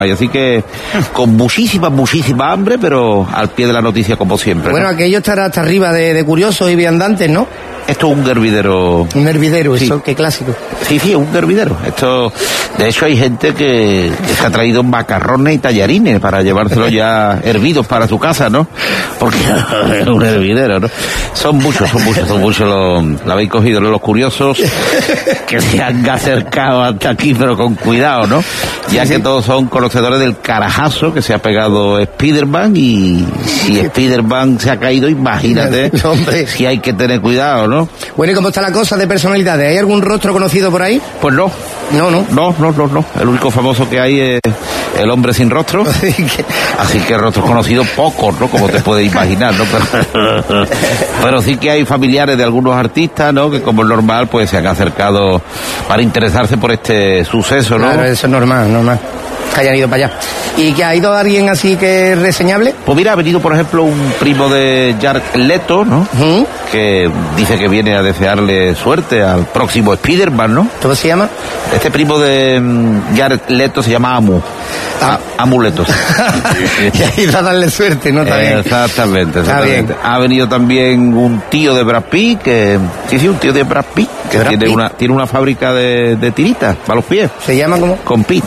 Así que con muchísima hambre, pero al pie de la noticia como siempre. Bueno, ¿no? Aquello estará hasta arriba de curiosos y viandantes, ¿no? Esto es un hervidero. Un hervidero, sí. Eso, qué clásico. Sí, es un hervidero. Esto, de hecho, hay gente que se ha traído macarrones y tallarines para llevárselos ya hervidos para su casa, ¿no? Porque es un hervidero, ¿no? Son muchos lo habéis cogido, ¿no? Los curiosos que se han acercado hasta aquí, pero con cuidado, ¿no? Ya que todos son conocedores del carajazo que se ha pegado Spider-Man, y si Spider-Man se ha caído, imagínate si hay que tener cuidado, ¿no? Bueno, ¿y cómo está la cosa de personalidades? ¿Hay algún rostro conocido por ahí? Pues no. No. El único famoso que hay es el hombre sin rostro. Así que rostros conocidos pocos, ¿no? Como te puedes imaginar, ¿no? Pero sí que hay familiares de algunos artistas, ¿no? Que como es normal, pues se han acercado para interesarse por este suceso, ¿no? Claro, eso es normal. Que hayan ido para allá. ¿Y que ha ido alguien así que es reseñable? Pues mira, ha venido, por ejemplo, un primo de Jared Leto, ¿no? Que dice que viene a desearle suerte al próximo Spider-Man, ¿no? ¿Cómo se llama? Este primo de Jared Leto se llama Amuletos. Y ha ido a darle suerte, ¿no? También. Exactamente. Bien. Ha venido también un tío de Brad Pitt, un tío de Brad Pitt, que tiene una fábrica de tiritas para los pies. ¿Se llama cómo? Con Pitt.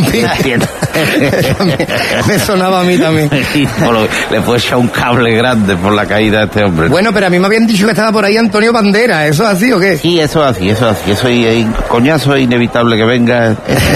Me sonaba a mí también. Le fue echar un cable grande por la caída de este hombre. Bueno, pero a mí me habían dicho que estaba por ahí Antonio Banderas. ¿Eso es así o qué? Sí, eso es así. Eso es coñazo, es inevitable que venga.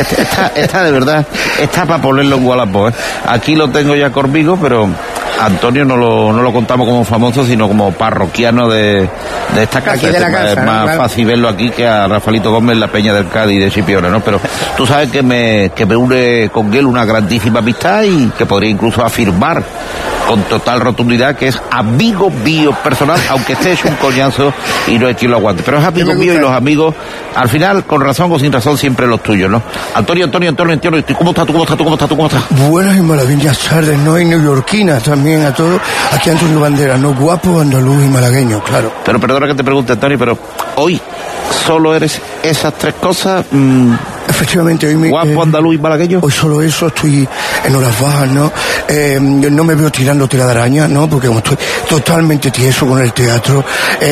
Está de verdad, está para ponerlo en Wallapop, ¿eh? Aquí lo tengo ya conmigo, pero Antonio no lo contamos como famoso, sino como parroquiano de esta casa. Aquí de la casa, es más fácil verlo aquí que a Rafaelito Gómez, la Peña del Cádiz de Chipiona, ¿no? Pero tú sabes que me une con él una grandísima amistad, y que podría incluso afirmar con total rotundidad que es amigo mío personal, aunque esté hecho un coñazo y no es quien lo aguante. Pero es amigo mío, y los amigos, al final, con razón o sin razón, siempre los tuyos, ¿no? Antonio, ¿cómo estás? Buenas y maravillosas tardes, ¿no? Y neoyorquinas también a todos. Aquí Antonio Banderas, ¿no? Guapo, andaluz y malagueño, claro. Pero perdona que te pregunte, Antonio, pero hoy solo eres esas tres cosas. Efectivamente, hoy guapo, andaluz y malagueño. Hoy solo eso, estoy en horas bajas, ¿no? No me veo tirando tela de araña, ¿no? Porque como estoy totalmente tieso con el teatro,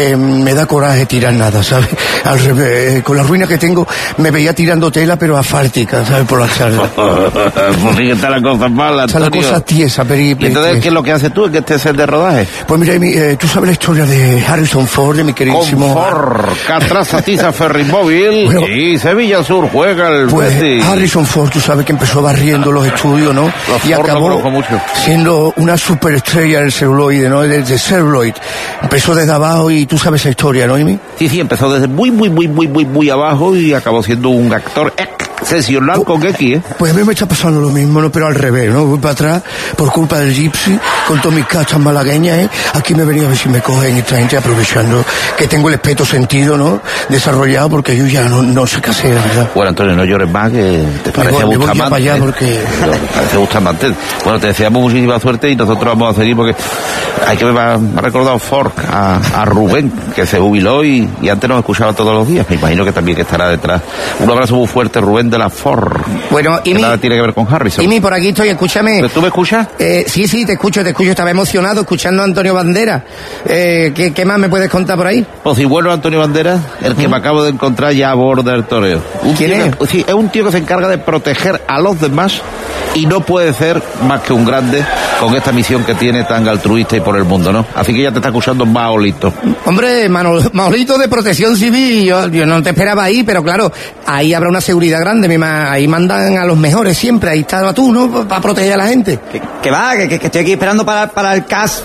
me da coraje tirar nada, ¿sabes? Al revés, con la ruina que tengo, me veía tirando tela, pero asfáltica, ¿sabes? Por las tardes. Pues sí que está la cosa mala, Está la cosa tiesa, ¿Y entonces qué es lo que haces tú en este set de rodaje? Pues mira, tú sabes la historia de Harrison Ford, de mi queridísimo... Con Ford, Catraza, Tiza, Ferrymóvil, bueno, y Sevilla Sur juega el Betis. Harrison Ford, tú sabes que empezó barriendo los estudios, ¿no? Y acabó siendo una superestrella del celuloide, ¿no? Desde Celluloid. Empezó desde abajo, y tú sabes esa historia, ¿no, Amy? Sí, empezó desde muy abajo y acabó siendo un actor excepcional con X, ¿eh? Pues a mí me está pasando lo mismo, ¿no? Pero al revés, ¿no? Voy para atrás por culpa del Gypsy, con todas mis cachas malagueñas, ¿eh? Aquí me venía a ver si me cogen esta gente, aprovechando que tengo el espeto sentido, ¿no? Desarrollado, porque yo ya no sé qué hacer, ¿verdad? Bueno, Antonio, no llores más, que te parece Bustamante. Para allá porque... parece Bustamante. Bueno, te deseamos muchísima suerte, y nosotros vamos a seguir, porque hay que ver, me ha recordado Ford a Rubén, que se jubiló y antes nos escuchaba todos los días. Me imagino que también que estará detrás. Un abrazo muy fuerte, Rubén de la Ford. Bueno, y nada tiene que ver con Harrison. Imi, por aquí estoy, escúchame. ¿Tú me escuchas? Sí, te escucho, estaba emocionado escuchando a Antonio Banderas. ¿Qué más me puedes contar por ahí? Pues sí, bueno, Antonio Banderas, el que me acabo de encontrar ya a bordo del toreo. ¿Quién es? Sí, es un tío que se encarga de proteger a los demás, y no puede ser más que un grande con esta misión que tiene tan altruista y por el mundo, ¿no? Así que ya te está escuchando Maolito. Hombre, Maolito de Protección Civil, yo no te esperaba ahí, pero claro, ahí habrá una seguridad grande, ahí mandan a los mejores siempre, ahí está tú, ¿no? Para proteger a la gente. Que va, que estoy aquí esperando para el CAS,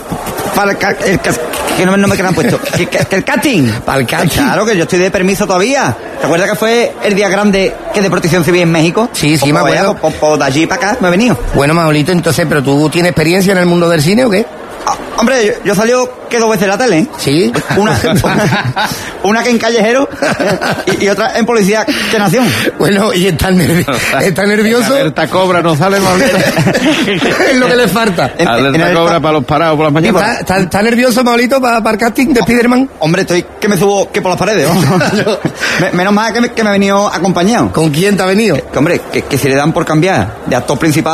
que no me quedan puesto, que el casting. Para el casting. Claro, que yo estoy de permiso todavía. ¿Te acuerdas que fue el día grande que de Protección Civil en México? Sí, me acuerdo. Pues de allí para acá me he venido. Bueno, Maolito, entonces, ¿pero tú tienes experiencia en el mundo del cine o qué? Hombre, yo salió que 2 veces en la tele, ¿eh? Sí. Una que en Callejero y otra en Policía que Nación. Bueno, y está nervioso. Alerta cobra, no sale Maulito. Es lo que le falta. Alerta cobra para los parados por las mañanas. ¿Está nervioso, Maulito, para el casting de Spiderman? Hombre, estoy que me subo que por las paredes, ¿no? Menos mal que me he venido acompañado. ¿Con quién te ha venido? Que, hombre, que si le dan por cambiar de actor principal